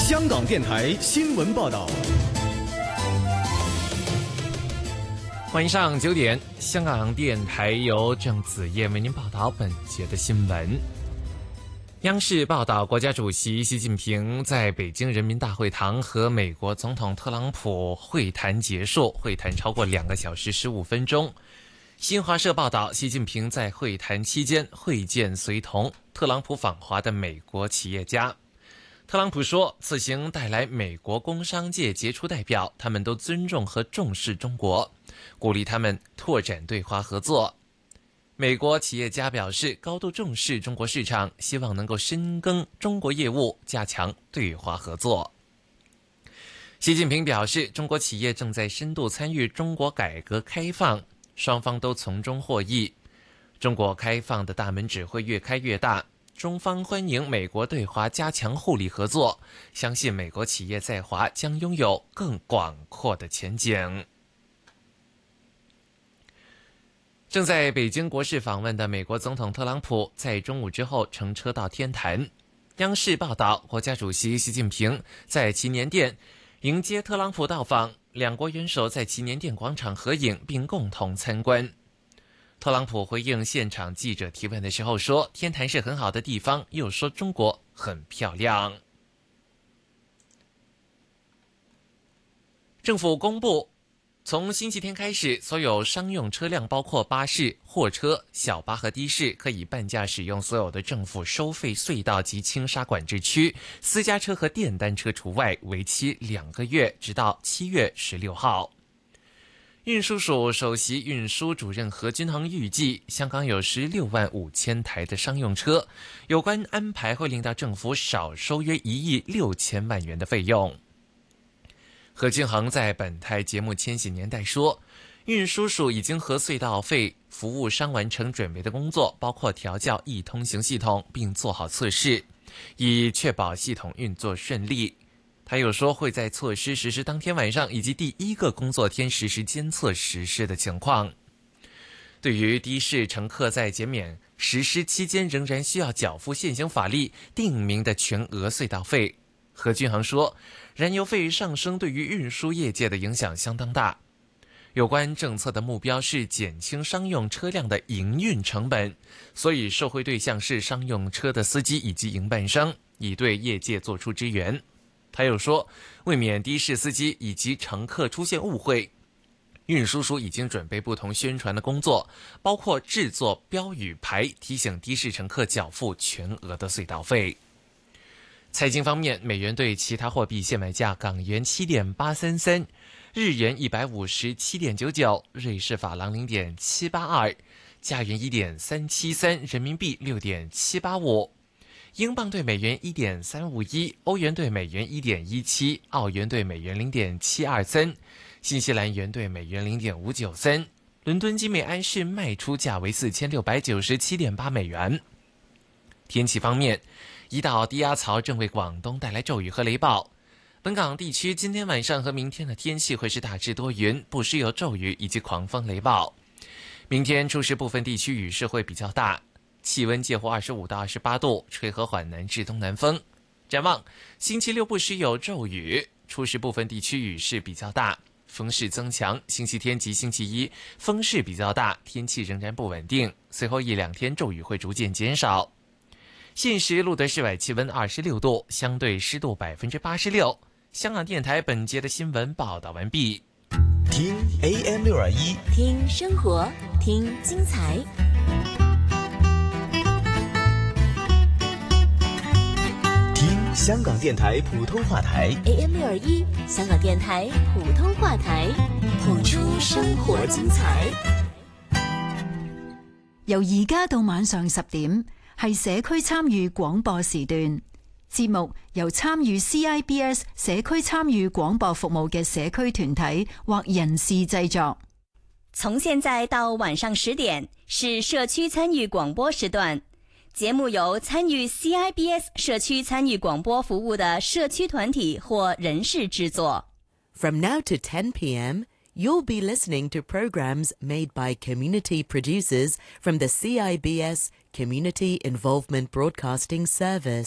香港电台新闻报道。 晚上9点，香港电台由郑子叶为您报道本节的新闻。央视报道，国家主席习近平在北京人民大会堂和美国总统特朗普会谈结束，会谈超过2个小时15分钟。新华社报道，习近平在会谈期间会见随同特朗普访华的美国企业家。特朗普说，此行带来美国工商界杰出代表，他们都尊重和重视中国，鼓励他们拓展对华合作。美国企业家表示，高度重视中国市场，希望能够深耕中国业务，加强对华合作。习近平表示，中国企业正在深度参与中国改革开放，双方都从中获益。中国开放的大门只会越开越大，中方欢迎美国对华加强互利合作，相信美国企业在华将拥有更广阔的前景。正在北京国事访问的美国总统特朗普在中午之后乘车到天坛。央视报道，国家主席习近平在祈年殿迎接特朗普到访，两国元首在祈年殿广场合影并共同参观。特朗普回应现场记者提问的时候说，天坛是很好的地方，又说中国很漂亮。政府公布，从星期天开始，所有商用车辆包括巴士、货车、小巴和的士可以半价使用所有的政府收费隧道及轻纱管制区，私家车和电单车除外，为期2个月，直到7月16号。运输署首席运输主任何均衡预计，香港有16万5千台的商用车，有关安排会令到政府少收约1亿6千万元的费用。何均衡在本台节目《千禧年代》说，运输署已经和隧道费服务商完成准备的工作，包括调校易通行系统并做好测试，以确保系统运作顺利。他又说，会在措施实施当天晚上以及第1个工作天实时监测实施的情况。对于的士乘客在减免实施期间仍然需要缴付现行法律定明的全额隧道费，何均衡说，燃油费上升对于运输业界的影响相当大。有关政策的目标是减轻商用车辆的营运成本，所以受惠对象是商用车的司机以及营办商，以对业界做出支援。他又说，为免的士司机以及乘客出现误会，运输署已经准备不同宣传的工作，包括制作标语牌提醒的士乘客缴付全额的隧道费。财经方面，美元对其他货币现买价：港元7.833，日元157.99，瑞士法郎0.782，加元1.373，人民币6.785，英镑对美元1.351，欧元对美元1.17，澳元对美元0.723，新西兰元对美元0.593。伦敦金每安士卖出价为4697.8美元。天气方面，一道低压槽正为广东带来骤雨和雷暴。本港地区今天晚上和明天的天气会是大致多云，不时有骤雨以及狂风雷暴。明天初时部分地区雨势会比较大，气温介乎25到28度，吹和缓南至东南风。展望星期六不时有骤雨，初时部分地区雨势比较大，风势增强。星期天及星期一风势比较大，天气仍然不稳定，随后1-2天骤雨会逐渐减少。现时录得室外气温26度，相对湿度86%。香港电台本节的新闻报道完毕。 听 AM621， 听生活，听精彩。 听香港电台普通话台 AM621，香港電台普通話台，譜出生活精彩。 由而家到晚上10點，係社區參與廣播時段。節目由參與 CIBS 社區參與廣播服務嘅社區團體或人士製作。 從現在到晚上10點是社區參與廣播時段，節目由參與 CIBS 社區參與廣播服務的社區團體或人士製作。 From now to 10 p.m., you'll be listening to programs made by community producers from the CIBS Community Involvement Broadcasting Service.